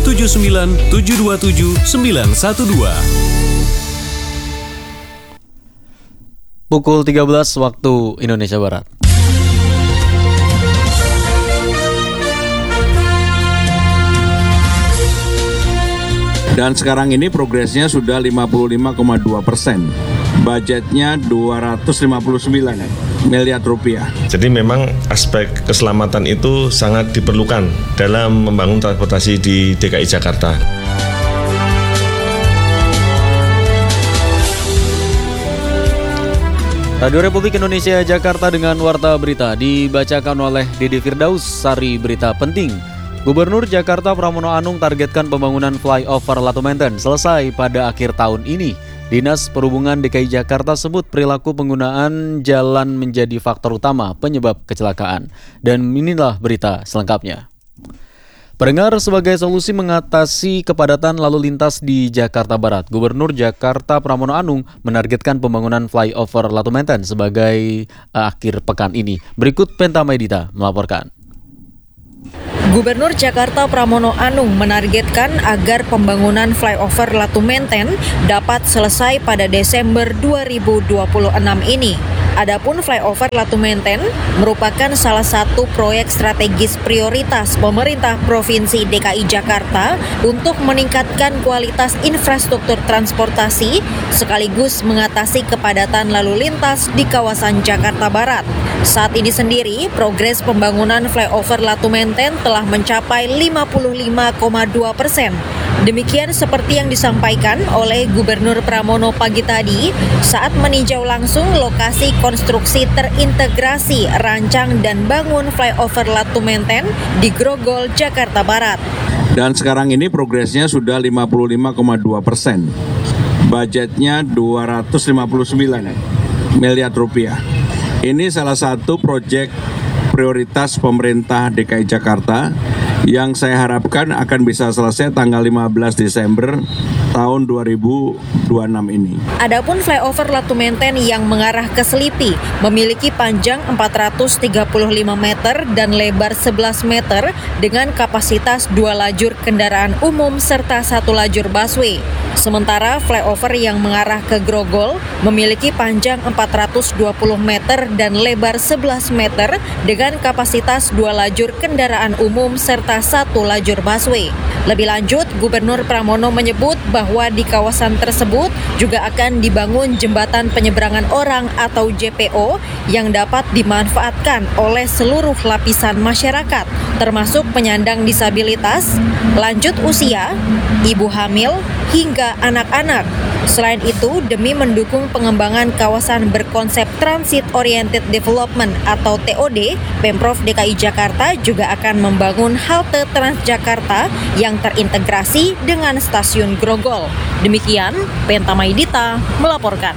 079 727 912. Pukul 13 waktu Indonesia Barat. Dan sekarang ini progresnya sudah 55,2%. Budgetnya 259 miliar rupiah. Jadi memang aspek keselamatan itu sangat diperlukan dalam membangun transportasi di DKI Jakarta. Radio Republik Indonesia Jakarta dengan Warta Berita dibacakan oleh Dede Firdaus. Sari berita penting. Gubernur Jakarta Pramono Anung targetkan pembangunan flyover Latu Menten selesai pada akhir tahun ini. Dinas Perhubungan DKI Jakarta sebut perilaku penggunaan jalan menjadi faktor utama penyebab kecelakaan. Dan inilah berita selengkapnya. Pendengar, sebagai solusi mengatasi kepadatan lalu lintas di Jakarta Barat, Gubernur Jakarta Pramono Anung menargetkan pembangunan flyover Latu Menten sebagai akhir pekan ini. Berikut Penta Medita melaporkan. Gubernur Jakarta Pramono Anung menargetkan agar pembangunan flyover Latu Menten dapat selesai pada Desember 2026 ini. Adapun flyover Latu Menten merupakan salah satu proyek strategis prioritas pemerintah Provinsi DKI Jakarta untuk meningkatkan kualitas infrastruktur transportasi sekaligus mengatasi kepadatan lalu lintas di kawasan Jakarta Barat. Saat ini sendiri, progres pembangunan flyover Latu Menten telah mencapai 55,2%. Demikian seperti yang disampaikan oleh Gubernur Pramono pagi tadi saat meninjau langsung lokasi konstruksi terintegrasi rancang dan bangun flyover Latu Menten di Grogol, Jakarta Barat. Dan sekarang ini progresnya sudah 55,2%. Budgetnya 259 miliar rupiah. Ini salah satu proyek prioritas pemerintah DKI Jakarta yang saya harapkan akan bisa selesai tanggal 15 Desember tahun 2026 ini. Adapun flyover Latu Menten yang mengarah ke Selipi memiliki panjang 435 meter dan lebar 11 meter dengan kapasitas 2 lajur kendaraan umum serta 1 lajur busway. Sementara flyover yang mengarah ke Grogol memiliki panjang 420 meter dan lebar 11 meter dengan kapasitas 2 lajur kendaraan umum serta 1 lajur busway. Lebih lanjut, Gubernur Pramono menyebut bahwa di kawasan tersebut juga akan dibangun jembatan penyeberangan orang atau JPO yang dapat dimanfaatkan oleh seluruh lapisan masyarakat, termasuk penyandang disabilitas, lanjut usia, ibu hamil, hingga anak-anak. Selain itu, demi mendukung pengembangan kawasan berkonsep Transit Oriented Development atau TOD, Pemprov DKI Jakarta juga akan membangun halte Transjakarta yang terintegrasi dengan stasiun Grogol. Demikian, Penta Maidita melaporkan.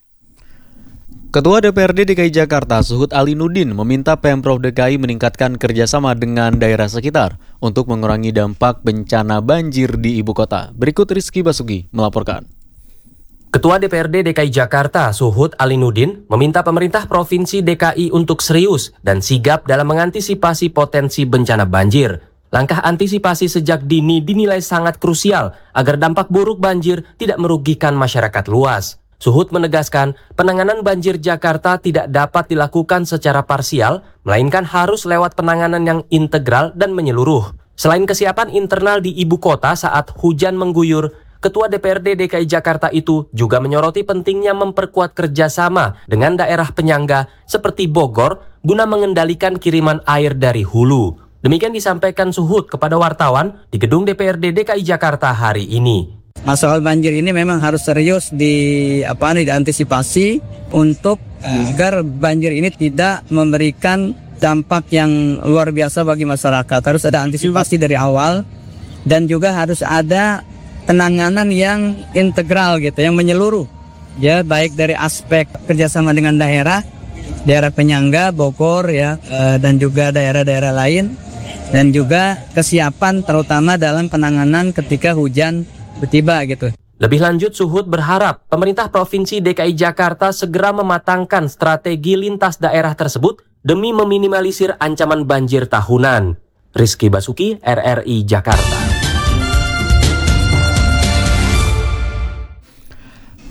Ketua DPRD DKI Jakarta Suhud Alinuddin meminta Pemprov DKI meningkatkan kerjasama dengan daerah sekitar untuk mengurangi dampak bencana banjir di ibu kota. Berikut Rizky Basuki melaporkan. Ketua DPRD DKI Jakarta Suhud Alinuddin meminta pemerintah Provinsi DKI untuk serius dan sigap dalam mengantisipasi potensi bencana banjir. Langkah antisipasi sejak dini dinilai sangat krusial agar dampak buruk banjir tidak merugikan masyarakat luas. Suhud menegaskan penanganan banjir Jakarta tidak dapat dilakukan secara parsial, melainkan harus lewat penanganan yang integral dan menyeluruh. Selain kesiapan internal di ibu kota saat hujan mengguyur, Ketua DPRD DKI Jakarta itu juga menyoroti pentingnya memperkuat kerjasama dengan daerah penyangga seperti Bogor guna mengendalikan kiriman air dari hulu. Demikian disampaikan Suhud kepada wartawan di gedung DPRD DKI Jakarta hari ini. Masalah banjir ini memang harus serius diantisipasi untuk agar banjir ini tidak memberikan dampak yang luar biasa bagi masyarakat. Harus ada antisipasi dari awal dan juga harus ada penanganan yang integral gitu, yang menyeluruh. Ya, baik dari aspek kerjasama dengan daerah penyangga, Bogor ya, dan juga daerah-daerah lain, dan juga kesiapan terutama dalam penanganan ketika hujan tiba gitu. Lebih lanjut, Suhud berharap pemerintah Provinsi DKI Jakarta segera mematangkan strategi lintas daerah tersebut demi meminimalisir ancaman banjir tahunan. Rizky Basuki, RRI Jakarta.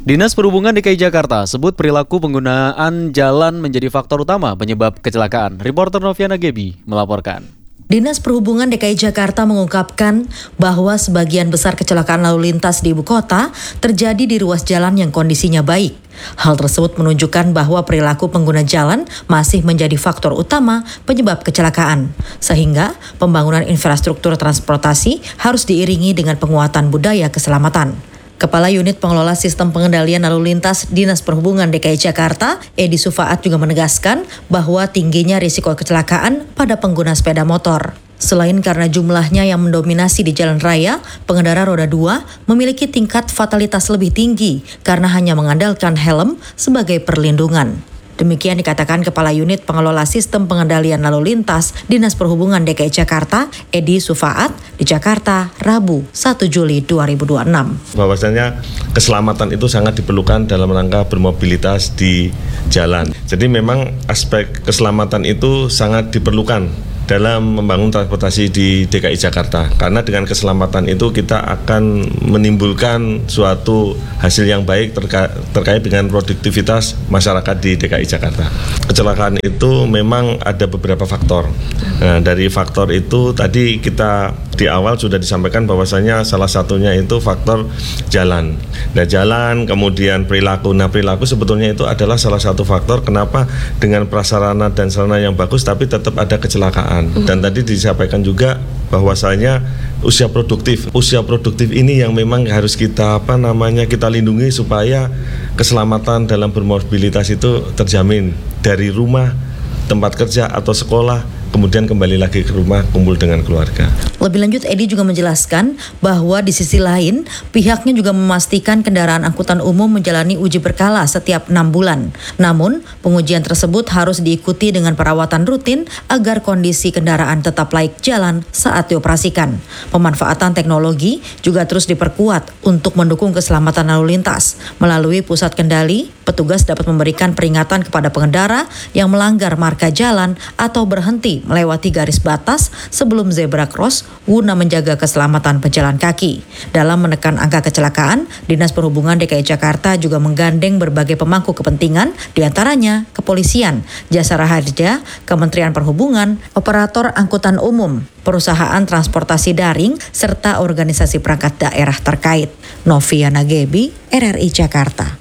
Dinas Perhubungan DKI Jakarta sebut perilaku penggunaan jalan menjadi faktor utama penyebab kecelakaan. Reporter Noviana Gebi melaporkan. Dinas Perhubungan DKI Jakarta mengungkapkan bahwa sebagian besar kecelakaan lalu lintas di ibu kota terjadi di ruas jalan yang kondisinya baik. Hal tersebut menunjukkan bahwa perilaku pengguna jalan masih menjadi faktor utama penyebab kecelakaan. Sehingga pembangunan infrastruktur transportasi harus diiringi dengan penguatan budaya keselamatan. Kepala Unit Pengelola Sistem Pengendalian Lalu Lintas Dinas Perhubungan DKI Jakarta, Edi Sufaat juga menegaskan bahwa tingginya risiko kecelakaan pada pengguna sepeda motor. Selain karena jumlahnya yang mendominasi di jalan raya, pengendara roda 2 memiliki tingkat fatalitas lebih tinggi karena hanya mengandalkan helm sebagai perlindungan. Demikian dikatakan Kepala Unit Pengelola Sistem Pengendalian Lalu Lintas Dinas Perhubungan DKI Jakarta, Edi Sufaat, di Jakarta, Rabu 1 Juli 2026. Bahwasanya keselamatan itu sangat diperlukan dalam rangka bermobilitas di jalan. Jadi memang aspek keselamatan itu sangat diperlukan dalam membangun transportasi di DKI Jakarta, karena dengan keselamatan itu kita akan menimbulkan suatu hasil yang baik terkait dengan produktivitas masyarakat di DKI Jakarta. Kecelakaan itu memang ada beberapa faktor. Nah, dari faktor itu tadi kita di awal sudah disampaikan bahwasanya salah satunya itu faktor jalan. Nah, jalan, kemudian perilaku. Nah, perilaku sebetulnya itu adalah salah satu faktor kenapa dengan prasarana dan sarana yang bagus tapi tetap ada kecelakaan. Dan tadi disampaikan juga bahwasanya usia produktif ini yang memang harus kita kita lindungi supaya keselamatan dalam bermobilitas itu terjamin dari rumah, tempat kerja atau sekolah, kemudian kembali lagi ke rumah kumpul dengan keluarga. Lebih lanjut, Edi juga menjelaskan bahwa di sisi lain, pihaknya juga memastikan kendaraan angkutan umum menjalani uji berkala setiap 6 bulan. Namun, pengujian tersebut harus diikuti dengan perawatan rutin agar kondisi kendaraan tetap layak jalan saat dioperasikan. Pemanfaatan teknologi juga terus diperkuat untuk mendukung keselamatan lalu lintas. Melalui pusat kendali, petugas dapat memberikan peringatan kepada pengendara yang melanggar marka jalan atau berhenti melewati garis batas sebelum zebra cross guna menjaga keselamatan pejalan kaki. Dalam menekan angka kecelakaan, Dinas Perhubungan DKI Jakarta juga menggandeng berbagai pemangku kepentingan, diantaranya kepolisian, Jasara Harja, Kementerian Perhubungan, operator angkutan umum, perusahaan transportasi daring, serta organisasi perangkat daerah terkait. Noviana Gebi, RRI Jakarta.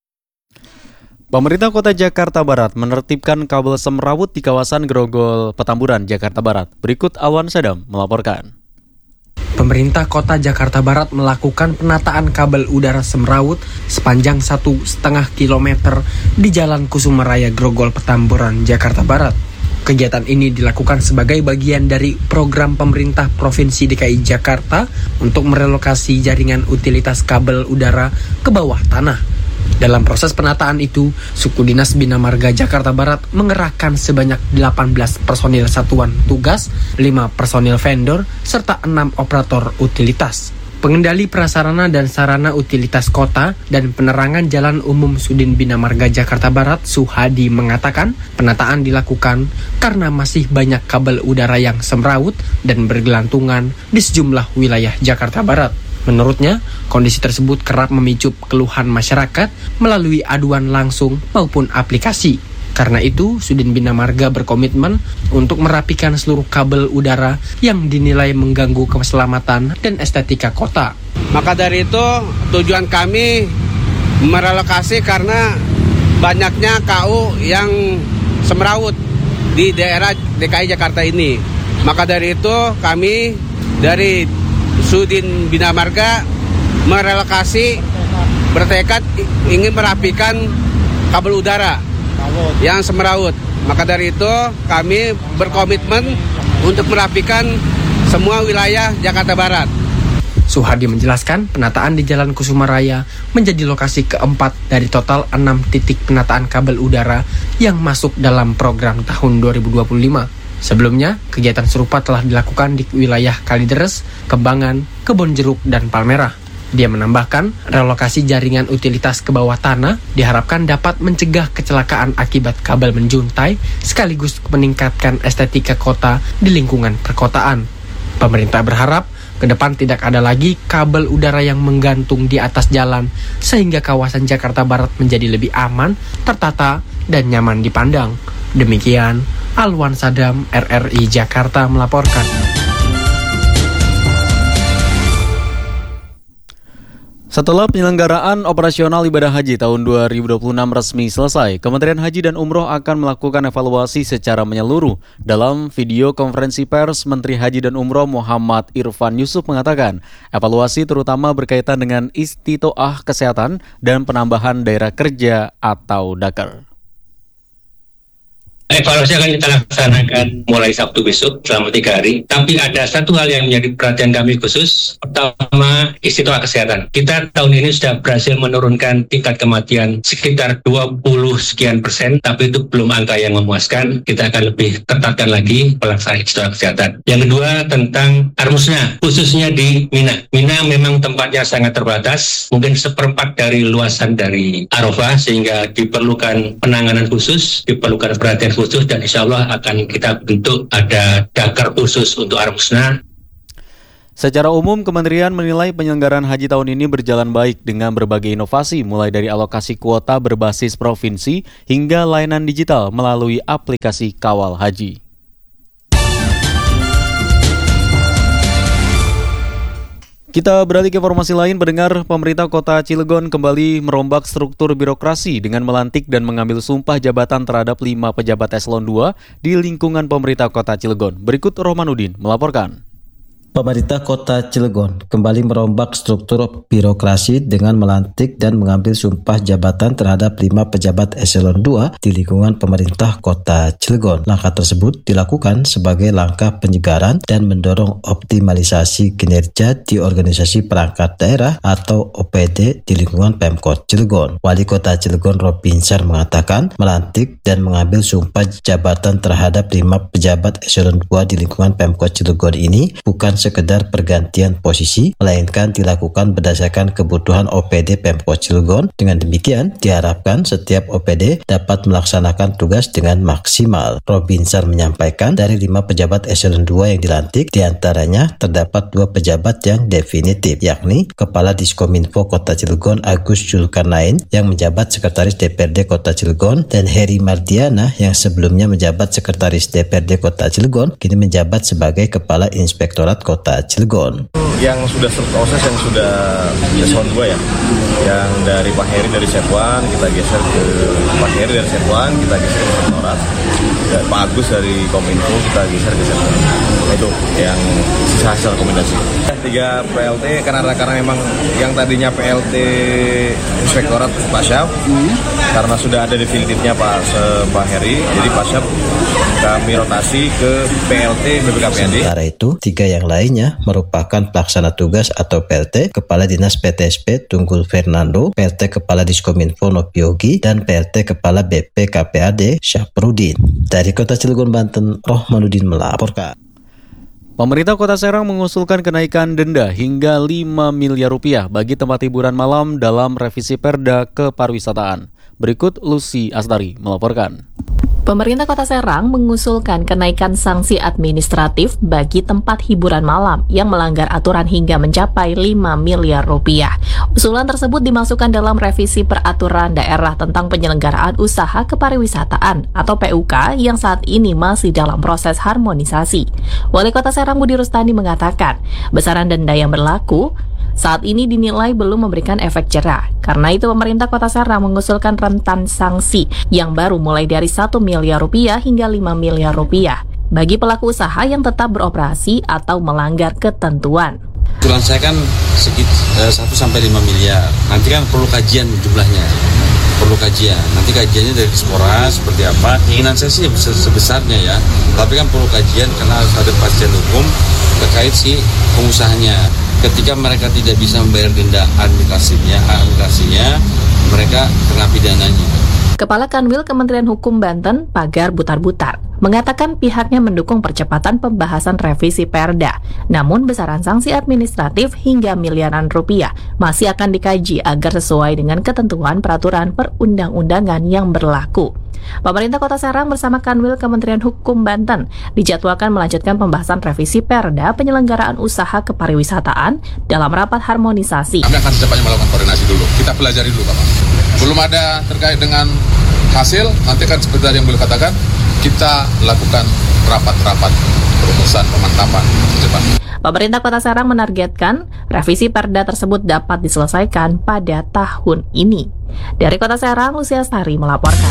Pemerintah Kota Jakarta Barat menertibkan kabel semrawut di kawasan Grogol, Petamburan, Jakarta Barat. Berikut Awan Sadam melaporkan. Pemerintah Kota Jakarta Barat melakukan penataan kabel udara semrawut sepanjang 1,5 km di Jalan Kusumaraya Grogol, Petamburan, Jakarta Barat. Kegiatan ini dilakukan sebagai bagian dari program pemerintah Provinsi DKI Jakarta untuk merelokasi jaringan utilitas kabel udara ke bawah tanah. Dalam proses penataan itu, Suku Dinas Bina Marga Jakarta Barat mengerahkan sebanyak 18 personil satuan tugas, 5 personil vendor, serta 6 operator utilitas. Pengendali prasarana dan sarana utilitas kota dan penerangan jalan umum Sudin Bina Marga Jakarta Barat, Suhadi, mengatakan penataan dilakukan karena masih banyak kabel udara yang semrawut dan bergelantungan di sejumlah wilayah Jakarta Barat. Menurutnya, kondisi tersebut kerap memicu keluhan masyarakat melalui aduan langsung maupun aplikasi. Karena itu, Sudin Bina Marga berkomitmen untuk merapikan seluruh kabel udara yang dinilai mengganggu keselamatan dan estetika kota. Maka dari itu, tujuan kami merelokasi karena banyaknya KU yang semrawut di daerah DKI Jakarta ini. Maka dari itu, kami dari Sudin Bina Marga merelokasi bertekad ingin merapikan kabel udara yang semrawut. Maka dari itu kami berkomitmen untuk merapikan semua wilayah Jakarta Barat. Suhadi menjelaskan penataan di Jalan Kusumaraya menjadi lokasi keempat dari total 6 titik penataan kabel udara yang masuk dalam program tahun 2025. Sebelumnya, kegiatan serupa telah dilakukan di wilayah Kalideres, Kembangan, Kebonjeruk, dan Palmerah. Dia menambahkan, relokasi jaringan utilitas ke bawah tanah diharapkan dapat mencegah kecelakaan akibat kabel menjuntai, sekaligus meningkatkan estetika kota di lingkungan perkotaan. Pemerintah berharap Kedepan tidak ada lagi kabel udara yang menggantung di atas jalan, sehingga kawasan Jakarta Barat menjadi lebih aman, tertata, dan nyaman dipandang. Demikian, Alwan Sadam, RRI Jakarta melaporkan. Setelah penyelenggaraan operasional ibadah haji tahun 2026 resmi selesai, Kementerian Haji dan Umroh akan melakukan evaluasi secara menyeluruh. Dalam video konferensi pers, Menteri Haji dan Umroh Muhammad Irfan Yusuf mengatakan, evaluasi terutama berkaitan dengan istitoah kesehatan dan penambahan daerah kerja atau DAKER. Evaluasi akan kita laksanakan mulai Sabtu besok selama 3 hari. Tapi ada satu hal yang menjadi perhatian kami khusus. Pertama, istitoah kesehatan. Kita tahun ini sudah berhasil menurunkan tingkat kematian sekitar 20 sekian %, tapi itu belum angka yang memuaskan. Kita akan lebih ketatkan lagi pelaksanaan istitoah kesehatan. Yang kedua, tentang Armusna, khususnya di Mina. Mina memang tempatnya sangat terbatas, mungkin 1/4 dari luasan dari Arafah, sehingga diperlukan penanganan khusus, diperlukan perhatian khusus, dan insya Allah akan kita bentuk ada dakar khusus untuk Armusna. Secara umum, Kementerian menilai penyelenggaraan haji tahun ini berjalan baik dengan berbagai inovasi, mulai dari alokasi kuota berbasis provinsi hingga layanan digital melalui aplikasi Kawal Haji. Kita beralih ke informasi lain, pendengar. Pemerintah Kota Cilegon kembali merombak struktur birokrasi dengan melantik dan mengambil sumpah jabatan terhadap 5 pejabat eselon 2 di lingkungan pemerintah Kota Cilegon. Berikut Romanudin melaporkan. Pemerintah Kota Cilegon kembali merombak struktur birokrasi dengan melantik dan mengambil sumpah jabatan terhadap 5 pejabat eselon 2 di lingkungan pemerintah Kota Cilegon. Langkah tersebut dilakukan sebagai langkah penyegaran dan mendorong optimalisasi kinerja di organisasi perangkat daerah atau OPD di lingkungan Pemkot Cilegon. Wali Kota Cilegon Robinsar mengatakan melantik dan mengambil sumpah jabatan terhadap 5 pejabat eselon 2 di lingkungan Pemkot Cilegon ini bukan sekedar pergantian posisi, melainkan dilakukan berdasarkan kebutuhan OPD Pemkot Cilegon. Dengan demikian, diharapkan setiap OPD dapat melaksanakan tugas dengan maksimal. Robinsar menyampaikan dari 5 pejabat eselon 2 yang dilantik, diantaranya terdapat 2 pejabat yang definitif, yakni Kepala Diskominfo Kota Cilegon Agus Zulkarnain yang menjabat Sekretaris DPRD Kota Cilegon, dan Heri Mardiana yang sebelumnya menjabat Sekretaris DPRD Kota Cilegon, kini menjabat sebagai Kepala Inspektorat Kota Cilegon. Yang sudah proses, yang sudah eselon 2 ya, yang dari Pak Heri dari Setwan kita geser ke Pak Heri dari Setwan kita geser ke Inspektorat, dan Pak Agus dari Kominfo kita geser ke Setwan. Itu yang sisa hasil rekomendasi. 3 PLT karena memang yang tadinya PLT Inspektorat Pak Syaf, karena sudah ada definitifnya Pak Heri, jadi Pak Syaf kami rotasi ke PLT BPKPND. Sementara itu, 3 yang lainnya merupakan pelaksana tugas atau PLT, Kepala Dinas PTSP Tunggul Fernando, PLT Kepala Diskominfo Nopiogi, dan PLT Kepala BPKPAD Syafrudin. Dari Kota Cilegon, Banten, Rohmanudin melaporkan. Pemerintah Kota Serang mengusulkan kenaikan denda hingga 5 miliar rupiah bagi tempat hiburan malam dalam revisi Perda Kepariwisataan. Berikut Lucy Astari melaporkan. Pemerintah Kota Serang mengusulkan kenaikan sanksi administratif bagi tempat hiburan malam yang melanggar aturan hingga mencapai 5 miliar rupiah. Usulan tersebut dimasukkan dalam revisi Peraturan Daerah tentang Penyelenggaraan Usaha Kepariwisataan atau PUK yang saat ini masih dalam proses harmonisasi. Wali Kota Serang Budi Rustandi mengatakan, besaran denda yang berlaku saat ini dinilai belum memberikan efek jerah. Karena itu pemerintah Kota Serang mengusulkan rentan sanksi yang baru mulai dari 1 miliar rupiah hingga 5 miliar rupiah bagi pelaku usaha yang tetap beroperasi atau melanggar ketentuan. Usulan saya kan 1-5 miliar. Nanti kan perlu kajian jumlahnya. Perlu kajian. Nanti kajiannya dari Dispora seperti apa. Keinginan saya sih sebesarnya ya. Tapi kan perlu kajian karena harus ada kepastian hukum terkait si pengusahanya. Ketika mereka tidak bisa membayar denda administrasinya, mereka kena pidananya. Kepala Kanwil Kementerian Hukum Banten, Pagar Butar-Butar, mengatakan pihaknya mendukung percepatan pembahasan revisi Perda. Namun besaran sanksi administratif hingga miliaran rupiah masih akan dikaji agar sesuai dengan ketentuan peraturan perundang-undangan yang berlaku. Pemerintah Kota Serang bersama Kanwil Kementerian Hukum Banten dijadwalkan melanjutkan pembahasan revisi Perda penyelenggaraan usaha kepariwisataan dalam rapat harmonisasi. Kami akan secepatnya melakukan koordinasi dulu. Kita pelajari dulu, Bapak. Belum ada terkait dengan hasil, nanti kan seperti tadi yang beliau katakan, kita lakukan rapat-rapat perumusan pemantapan secepatnya. Pemerintah Kota Serang menargetkan revisi Perda tersebut dapat diselesaikan pada tahun ini. Dari Kota Serang, Lucia Astari melaporkan.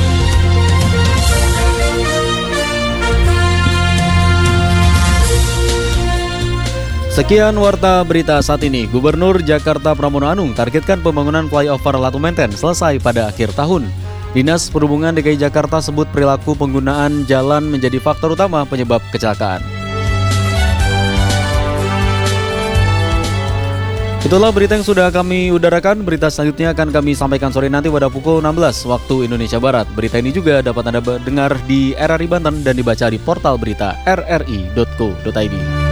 Sekian warta berita saat ini. Gubernur Jakarta Pramono Anung targetkan pembangunan flyover Latu Menten selesai pada akhir tahun. Dinas Perhubungan DKI Jakarta sebut perilaku penggunaan jalan menjadi faktor utama penyebab kecelakaan. Itulah berita yang sudah kami udarakan. Berita selanjutnya akan kami sampaikan sore nanti pada pukul 16 waktu Indonesia Barat. Berita ini juga dapat Anda dengar di RRI Banten dan dibaca di portal berita rri.co.id.